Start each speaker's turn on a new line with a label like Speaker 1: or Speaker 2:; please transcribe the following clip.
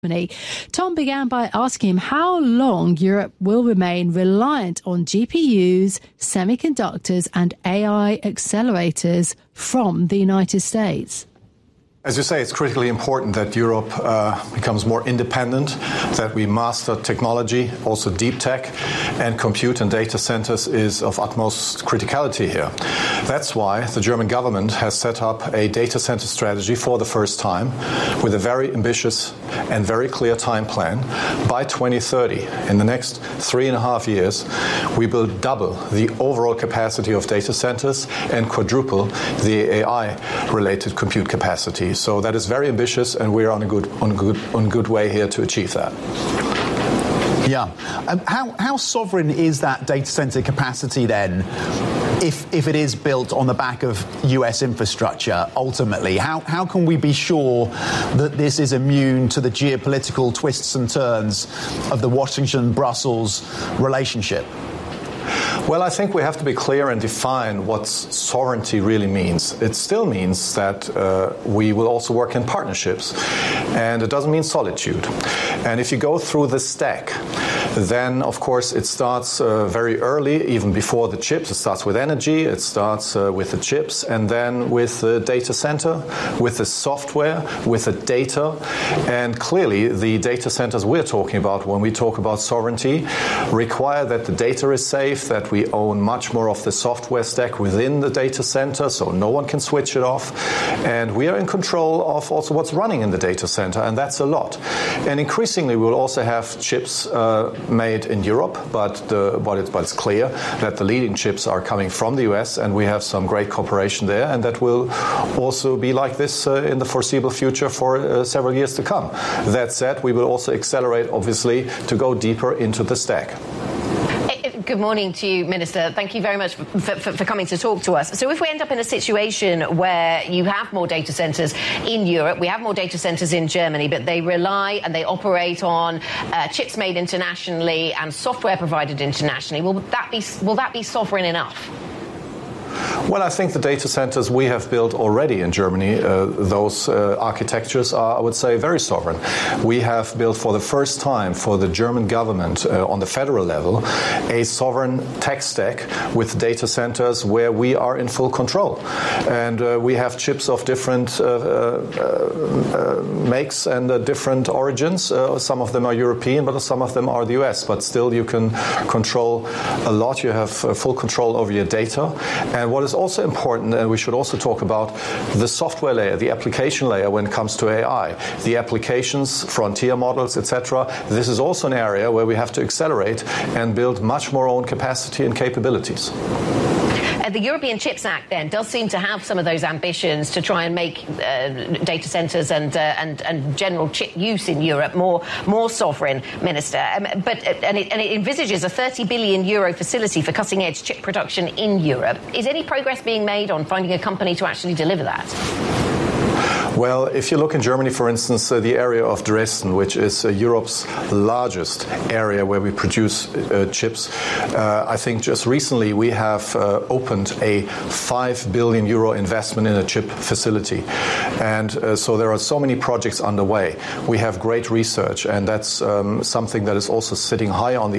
Speaker 1: Tom began by asking him how long Europe will remain reliant on GPUs, semiconductors and AI accelerators from the United States.
Speaker 2: As you say, it's critically important that Europe becomes more independent, that we master technology, also deep tech, and compute and data centers is of utmost criticality here. That's why the German government has set up a data center strategy for the first time with a very ambitious and very clear time plan. By 2030, in the next 3.5 years, we will double the overall capacity of data centers and quadruple the AI-related compute capacity. So that is very ambitious, and we're on a good way here to achieve that.
Speaker 3: Yeah. How sovereign is that data center capacity then, if it is built on the back of US infrastructure ultimately? How can we be sure that this is immune to the geopolitical twists and turns of the Washington-Brussels relationship?
Speaker 2: Well, I think we have to be clear and define what sovereignty really means. It still means that we will also work in partnerships, and it doesn't mean solitude. And if you go through the stack, then, of course, it starts very early, even before the chips. It starts with energy, it starts with the chips, and then with the data center, with the software, with the data. And clearly, the data centers we're talking about when we talk about sovereignty require that the data is safe, that we own much more of the software stack within the data center, so no one can switch it off. And we are in control of also what's running in the data center, and that's a lot. And increasingly, we'll also have chips made in Europe, but it's clear that the leading chips are coming from the US, and we have some great cooperation there, and that will also be like this in the foreseeable future for several years to come. That said, we will also accelerate, obviously, to go deeper into the stack.
Speaker 4: Good morning to you, Minister. Thank you very much for coming to talk to us. So if we end up in a situation where you have more data centers in Europe, we have more data centers in Germany, but they rely and they operate on chips made internationally and software provided internationally, will that be sovereign enough?
Speaker 2: Well, I think the data centers we have built already in Germany, those architectures are, I would say, very sovereign. We have built for the first time for the German government on the federal level a sovereign tech stack with data centers where we are in full control. And we have chips of different makes and different origins. Some of them are European, but some of them are the US. But still, you can control a lot. You have full control over your data. And what is also important, and we should also talk about the software layer, the application layer when it comes to AI, the applications, frontier models, etc. This is also an area where we have to accelerate and build much more own capacity and capabilities.
Speaker 4: The European Chips Act then does seem to have some of those ambitions to try and make data centers and general chip use in Europe more sovereign, Minister. But it envisages a €30 billion facility for cutting-edge chip production in Europe. Is any progress being made on finding a company to actually deliver that?
Speaker 2: Well, if you look in Germany, for instance, the area of Dresden, which is Europe's largest area where we produce chips, I think just recently we have opened a €5 billion investment in a chip facility. And so there are so many projects underway. We have great research, and that's something that is also sitting high on the